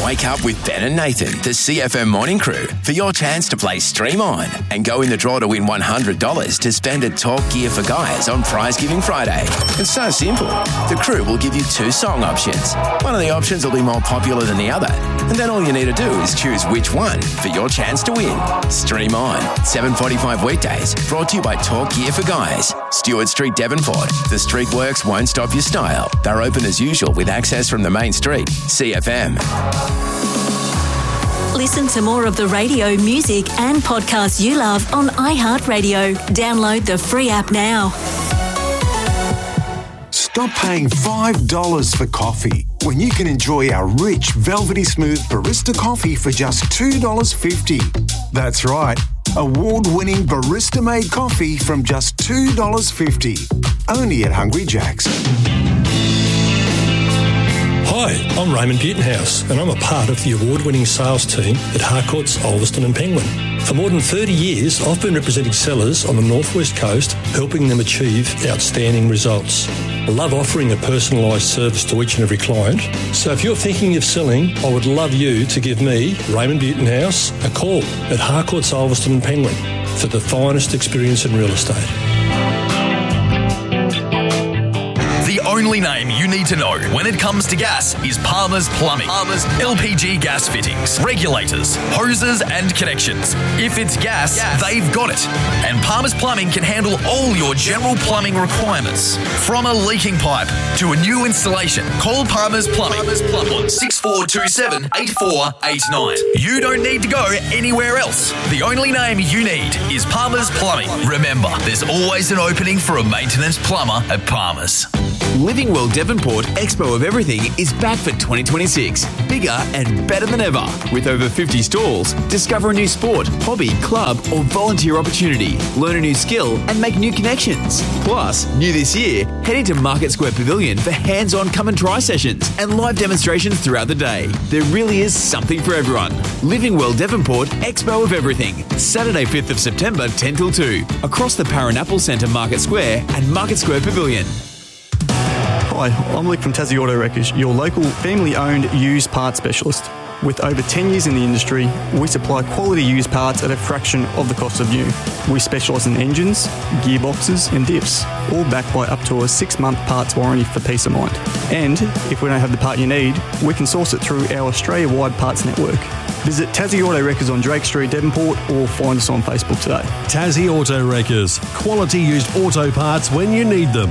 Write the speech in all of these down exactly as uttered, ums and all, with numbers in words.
Wake up with Ben and Nathan, the C F M Morning Crew, for your chance to play Stream On and go in the draw to win one hundred dollars to spend at Talk Gear for Guys on Prize Giving Friday. It's so simple. The crew will give you two song options. One of the options will be more popular than the other, and then all you need to do is choose which one for your chance to win. Stream On, seven forty-five weekdays, brought to you by Talk Gear for Guys. Stewart Street, Devonport. The street works won't stop your style. They're open as usual with access from the main street. C F M. Listen to more of the radio, music and podcasts you love on iHeartRadio. Download the free app now. Stop paying five dollars for coffee when you can enjoy our rich, velvety smooth barista coffee for just two dollars fifty. That's right, award-winning barista-made coffee from just two dollars fifty. Only at Hungry Jack's. Hi, I'm Raymond Butenhouse and I'm a part of the award-winning sales team at Harcourts, Ulverston and Penguin. For more than thirty years, I've been representing sellers on the Northwest Coast, helping them achieve outstanding results. I love offering a personalised service to each and every client. So if you're thinking of selling, I would love you to give me, Raymond Butenhouse, a call at Harcourts, Ulverston and Penguin for the finest experience in real estate. The only name you need to know when it comes to gas is Palmer's Plumbing. Palmer's L P G gas fittings, regulators, hoses and connections. If it's gas, gas, they've got it. And Palmer's Plumbing can handle all your general plumbing requirements. From a leaking pipe to a new installation, call Palmer's Plumbing, Palmer's Plumbing on six four two seven, eight four eight nine. You don't need to go anywhere else. The only name you need is Palmer's Plumbing. Remember, there's always an opening for a maintenance plumber at Palmer's. Living Well Devonport Expo of Everything is back for twenty twenty-six. Bigger and better than ever. With over fifty stalls, discover a new sport, hobby, club or volunteer opportunity. Learn a new skill and make new connections. Plus, new this year, head into Market Square Pavilion for hands-on come and try sessions and live demonstrations throughout the day. There really is something for everyone. Living Well Devonport Expo of Everything. Saturday fifth of September, ten till two. Across the Paranapple Centre Market Square and Market Square Pavilion. Hi, I'm Luke from Tassie Auto Wreckers, your local family-owned used parts specialist. With over ten years in the industry, we supply quality used parts at a fraction of the cost of new. We specialise in engines, gearboxes and diffs, all backed by up to a six-month parts warranty for peace of mind. And if we don't have the part you need, we can source it through our Australia-wide parts network. Visit Tassie Auto Wreckers on Drake Street, Devonport, or find us on Facebook today. Tassie Auto Wreckers, quality used auto parts when you need them.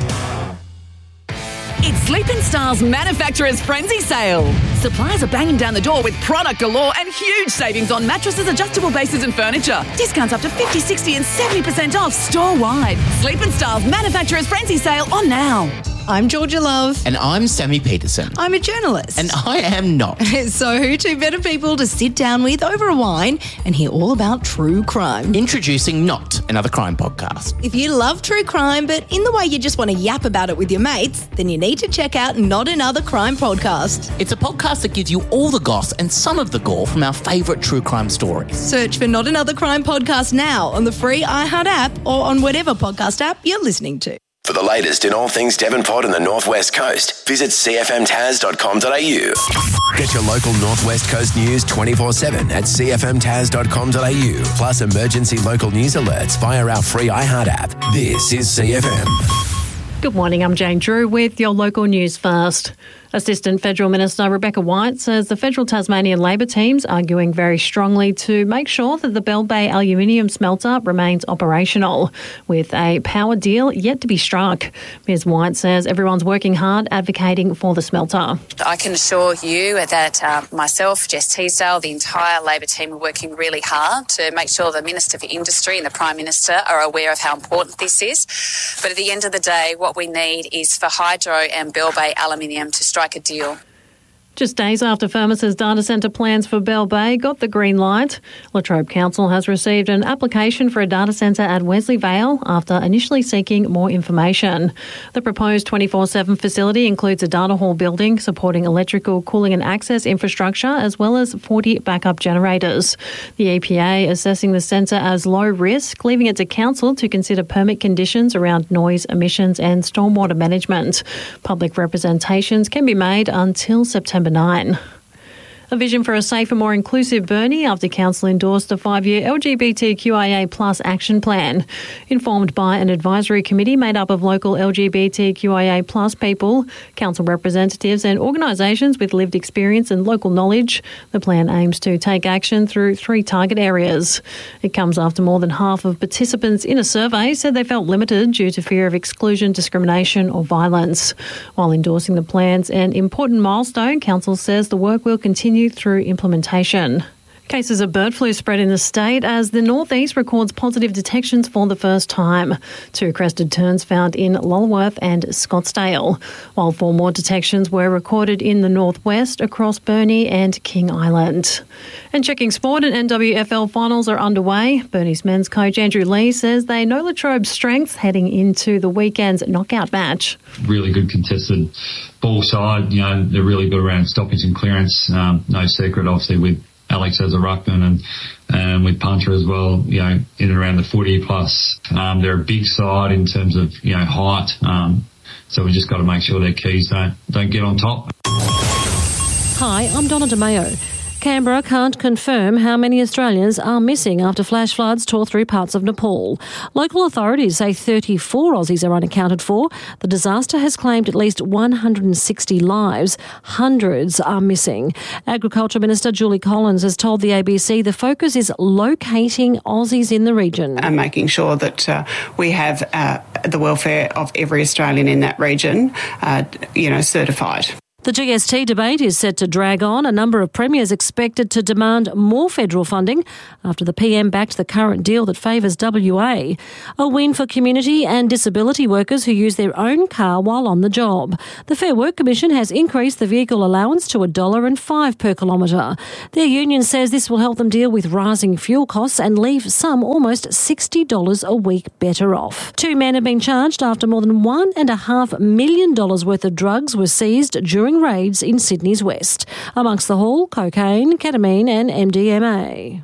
It's Sleep and Style's Manufacturer's Frenzy Sale. Suppliers are banging down the door with product galore and huge savings on mattresses, adjustable bases and furniture. Discounts up to fifty, sixty and seventy percent off store-wide. Sleep and Style's Manufacturer's Frenzy Sale on now. I'm Georgia Love. And I'm Sammy Peterson. I'm a journalist. And I am not. So who two better people to sit down with over a wine and hear all about true crime? Introducing Not, another crime podcast. If you love true crime, but in the way you just want to yap about it with your mates, then you need to check out Not Another Crime Podcast. It's a podcast that gives you all the goss and some of the gore from our favourite true crime stories. Search for Not Another Crime Podcast now on the free iHeart app or on whatever podcast app you're listening to. For the latest in all things Devonport and the Northwest Coast, visit c f m taz dot com dot a u. Get your local Northwest Coast news twenty-four seven at c f m taz dot com dot a u, plus emergency local news alerts via our free iHeart app. This is C F M. Good morning, I'm Jane Drew with your local news first. Assistant Federal Minister Rebecca White says the federal Tasmanian Labor team's arguing very strongly to make sure that the Bell Bay aluminium smelter remains operational, with a power deal yet to be struck. Ms White says everyone's working hard advocating for the smelter. I can assure you that uh, myself, Jess Teasdale, the entire Labor team are working really hard to make sure the Minister for Industry and the Prime Minister are aware of how important this is. But at the end of the day, what we need is for Hydro and Bell Bay Aluminium to strike a deal. Just days after Firmus's data centre plans for Bell Bay got the green light, Latrobe Council has received an application for a data centre at Wesley Vale after initially seeking more information. The proposed twenty-four seven facility includes a data hall building supporting electrical, cooling and access infrastructure, as well as forty backup generators. The E P A assessing the centre as low risk, leaving it to Council to consider permit conditions around noise, emissions and stormwater management. Public representations can be made until September ninth. A vision for a safer, more inclusive Burnie after Council endorsed a five-year L G B T Q I A plus action plan. Informed by an advisory committee made up of local L G B T Q I A plus people, council representatives and organisations with lived experience and local knowledge, the plan aims to take action through three target areas. It comes after more than half of participants in a survey said they felt limited due to fear of exclusion, discrimination or violence. While endorsing the plan's an important milestone, council says the work will continue through implementation. Cases of bird flu spread in the state as the northeast records positive detections for the first time. Two crested terns found in Lulworth and Scottsdale, while four more detections were recorded in the northwest across Burnie and King Island. And checking sport, and N W F L finals are underway. Burnie's men's coach Andrew Lee says they know Latrobe's strengths heading into the weekend's knockout match. Really good contested ball side. You know, they're really good around stoppage and clearance. Um, no secret, obviously, with Alex as a ruckman and um, with punter as well, you know, in and around the forty plus. Um, they're a big side in terms of, you know, height. Um, so we just got to make sure their keys don't, don't get on top. Hi, I'm Donna DeMayo. Canberra can't confirm how many Australians are missing after flash floods tore through parts of Nepal. Local authorities say thirty-four Aussies are unaccounted for. The disaster has claimed at least one hundred sixty lives. Hundreds are missing. Agriculture Minister Julie Collins has told the A B C the focus is locating Aussies in the region. And making sure that uh, we have uh, the welfare of every Australian in that region, uh, you know, certified. The G S T debate is set to drag on. A number of premiers expected to demand more federal funding after the P M backed the current deal that favours W A. A win for community and disability workers who use their own car while on the job. The Fair Work Commission has increased the vehicle allowance to one dollar and five per kilometre. Their union says this will help them deal with rising fuel costs and leave some almost sixty dollars a week better off. Two men have been charged after more than one and a half million dollars worth of drugs were seized during raids in Sydney's west. Amongst the haul, cocaine, ketamine and M D M A.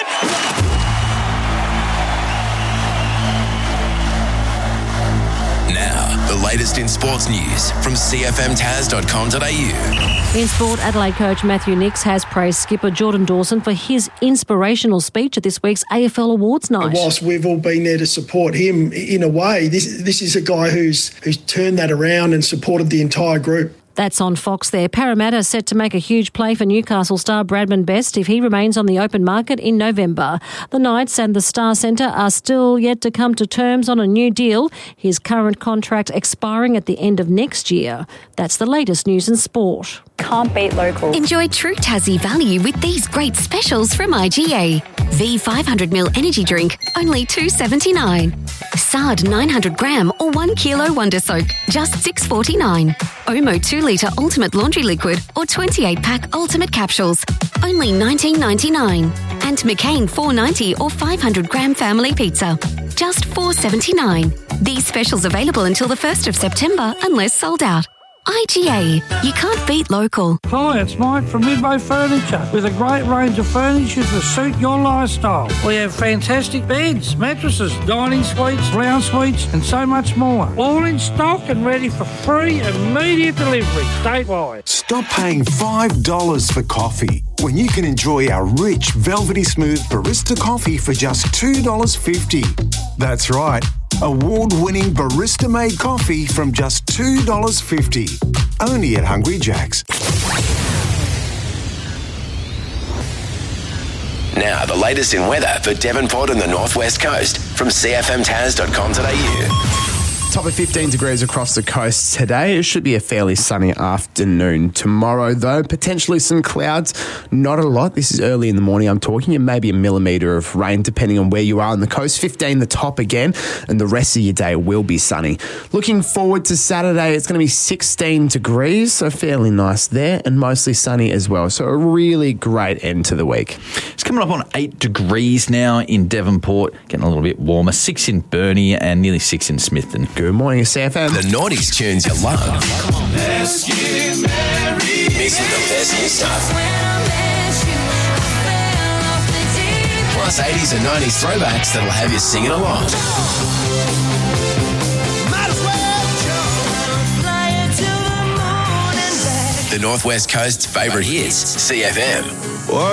Now, the latest in sports news from c f m taz dot com dot a u. In sport, Adelaide coach Matthew Nicks has praised skipper Jordan Dawson for his inspirational speech at this week's A F L Awards night. Whilst we've all been there to support him, in a way, this this is a guy who's who's turned that around and supported the entire group. That's on Fox there. Parramatta set to make a huge play for Newcastle star Bradman Best if he remains on the open market in November. The Knights and the Star Centre are still yet to come to terms on a new deal, his current contract expiring at the end of next year. That's the latest news in sport. Can't beat local. Enjoy true Tassie value with these great specials from I G A. V five hundred milliliter energy drink, only two dollars seventy-nine. Sard nine hundred gram or one kilo Wonder Soap, just six dollars forty-nine. Omo two litre Ultimate Laundry Liquid or twenty-eight pack Ultimate Capsules, only nineteen ninety-nine. And McCain four ninety or five hundred gram Family Pizza, just four dollars seventy-nine. These specials available until the first of September unless sold out. I G A. You can't beat local. Hi, it's Mike from Midway Furniture with a great range of furniture to suit your lifestyle. We have fantastic beds, mattresses, dining suites, lounge suites and so much more. All in stock and ready for free immediate delivery statewide. Stop paying five dollars for coffee when you can enjoy our rich, velvety smooth barista coffee for just two dollars fifty. That's right. Award-winning barista-made coffee from just two dollars fifty. Only at Hungry Jack's. Now, the latest in weather for Devonport and the Northwest Coast from c f m taz dot com dot a u. Top of fifteen degrees across the coast today. It should be a fairly sunny afternoon. Tomorrow, though, potentially some clouds. Not a lot. This is early in the morning I'm talking, and maybe a millimetre of rain depending on where you are on the coast. fifteen the top again, and the rest of your day will be sunny. Looking forward to Saturday, it's going to be sixteen degrees, so fairly nice there, and mostly sunny as well. So a really great end to the week. It's coming up on eight degrees now in Devonport, getting a little bit warmer. Six in Burnie and nearly six in Smithton. Good morning, C F M. The noughties tunes you love. Let's get married. Mixing the best new stuff. Plus eighties and nineties throwbacks that'll have you singing along. the Northwest Coast's favourite hits, C F M.